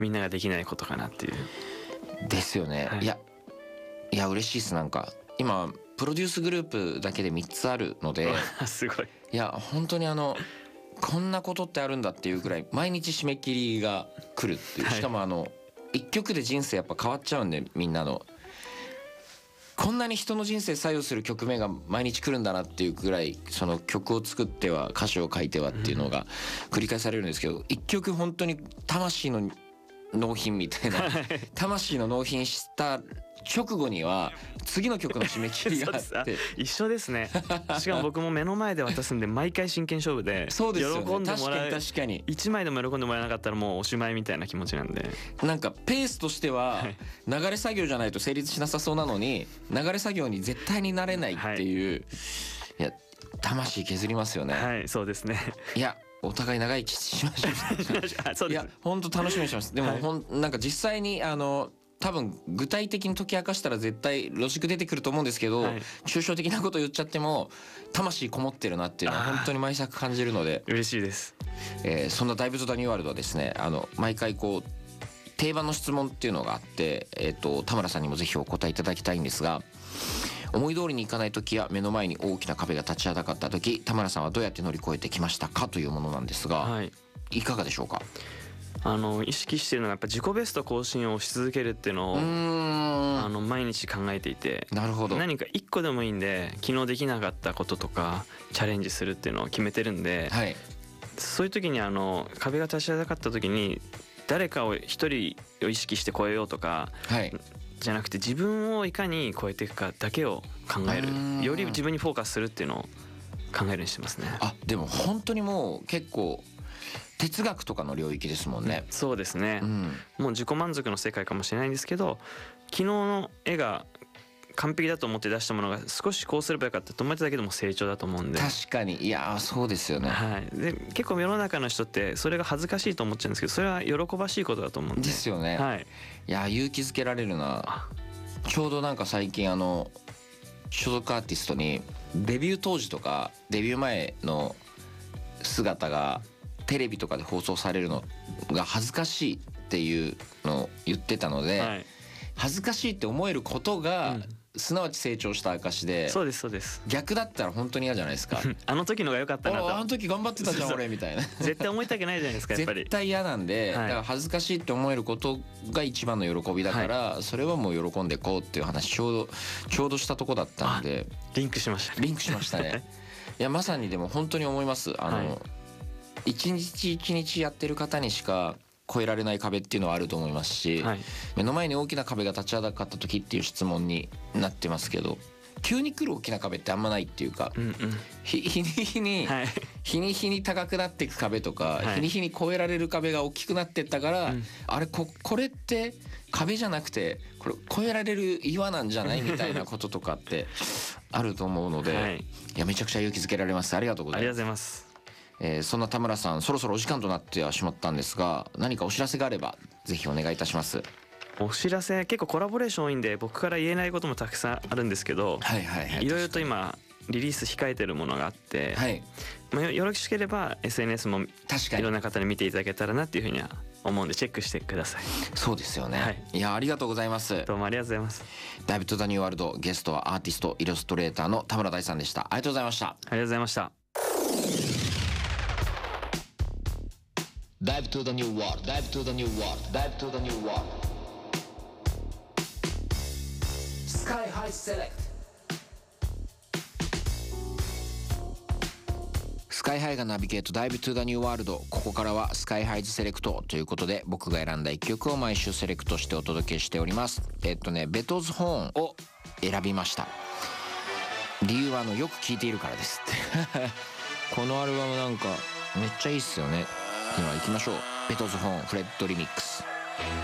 みんなができないことかなっていう。 ですよね、 はい、 いや嬉しいです。なんか今プロデュースグループだけで3つあるのですごい。 いや本当にこんなことってあるんだっていうぐらい毎日締め切りが来るっていう、しかも1曲で人生やっぱ変わっちゃうんで、みんなのこんなに人の人生左右する曲名が毎日来るんだなっていうぐらい、その曲を作っては歌詞を書いてはっていうのが繰り返されるんですけど、1曲本当に魂の納品みたいな魂の納品した直後には次の曲の締め切りがあって一緒ですね。しかも僕も目の前で渡すんで毎回真剣勝負で、 そうですよね、 喜んでもらう。 確かに 1枚でも喜んでもらえなかったらもうおしまいみたいな気持ちなんで、 なんかペースとしては流れ作業じゃないと成立しなさそうなのに、流れ作業に絶対になれないっていう、いや魂削りますよね。 はい、そうですね。 いやお互い長生きしましょう。 そうです。 いや本当楽しみにしてます。でも、なんか実際に多分具体的に解き明かしたら絶対ロジック出てくると思うんですけど、抽象的なこと言っちゃっても魂こもってるなっていうのは本当に毎作感じるので嬉しいです。 そんなダイブ・トゥ・ザ・ニューワールドはですね、毎回こう定番の質問っていうのがあって、田村さんにもぜひお答えいただきたいんですが、思い通りにいかない時や目の前に大きな壁が立ちはだかった時、田村さんはどうやって乗り越えてきましたかというものなんですが、いかがでしょうか。 意識しているのはやっぱ自己ベスト更新をし続けるっていうのを毎日考えていて、 なるほど、 何か1個でもいいんで昨日できなかったこととかチャレンジするっていうのを決めてるんで、 はい、 そういう時に壁が立ちはだかった時に誰かを一人を意識して超えようとか、 はい、 じゃなくて自分をいかに超えていくかだけを考える、より自分にフォーカスするっていうのを考えるようにしてますね。 でも本当にもう結構哲学とかの領域ですもんね。 そうですね、もう自己満足の世界かもしれないんですけど、昨日の絵が完璧だと思って出したものが少しこうすればよかったと思っただけでも成長だと思うんで。確かに、いやそうですよね、 で結構世の中の人ってそれが恥ずかしいと思っちゃうんですけど、それは喜ばしいことだと思うんで。 ですよね、いや勇気づけられるな。ちょうどなんか最近所属アーティストにデビュー当時とかデビュー前の姿がテレビとかで放送されるのが恥ずかしいっていうのを言ってたので、恥ずかしいって思えることが、すなわち成長した証で。 そうですそうです。 逆だったら本当に嫌じゃないですか。 あの時のが良かったなと。 あの時頑張ってたじゃん俺みたいな。 絶対思いたくないじゃないですかやっぱり。 絶対嫌なんで、だから恥ずかしいって思えることが一番の喜びだから、それはもう喜んでこうっていう話ちょうどしたとこだったんで。 リンクしましたね。 リンクしましたね。いやまさにでも本当に思います。一日一日やってる方にしか越えられない壁っていうのはあると思いますし、目の前に大きな壁が立ちはだかった時っていう質問になってますけど、急に来る大きな壁ってあんまないっていうか、日に日に高くなっていく壁とか、日に日に越えられる壁が大きくなってったから、あれこれって壁じゃなくてこれ越えられる岩なんじゃないみたいなこととかってあると思うので、いやめちゃくちゃ勇気づけられます。ありがとうございます。 ありがとうございます。 そんな田村さん、そろそろお時間となってはしまったんですが、何かお知らせがあればぜひお願いいたします。 お知らせ結構コラボレーション多いんで僕から言えないこともたくさんあるんですけど、いろいろと今リリース控えてるものがあって、よろしければ SNS もいろんな方に見ていただけたらなっていうふうには思うんでチェックしてください。 そうですよね、いやありがとうございます。 どうもありがとうございます。 ダイブ・トゥ・ザ・ニューワールド、ゲストはアーティストイラストレーターの田村大さんでした。ありがとうございました。 ありがとうございました。 Dive to the new world, dive to the new world, dive to the new world. Sky High Select. スカイハイがナビゲート Dive to the new world。 ここからはスカイハイズセレクトということで、僕が選んだ一曲を毎週セレクトしてお届けしております。ベトーズホーンを選びました。理由はよく聴いているからですこのアルバムなんかめっちゃいいっすよね。では行きましょう。ベトーズホーンフレッドリミックス。